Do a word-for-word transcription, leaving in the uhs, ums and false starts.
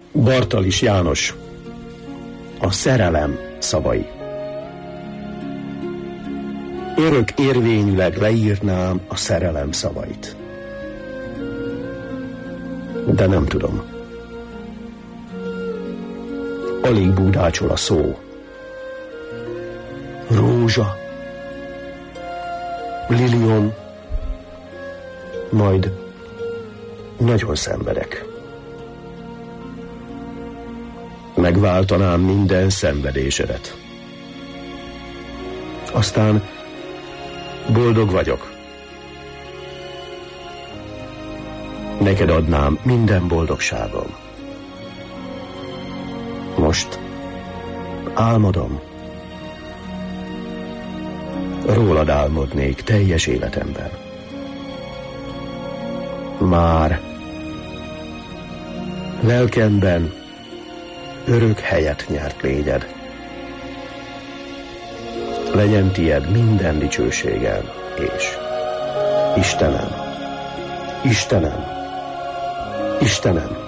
Bartalis János, a szerelem szavai. Örök érvényűleg leírnám a szerelem szavait. De nem tudom. Alig búdácsol a szó. Rózsa, liliom, majd nagyon szenvedek. Megváltanám minden szenvedésedet. Aztán boldog vagyok. Neked adnám minden boldogságom. Most álmodom. Rólad álmodnék teljes életemben. Már lelkemben örök helyet nyert lényed. Legyen tied minden dicsőségem, és Istenem, Istenem, Istenem,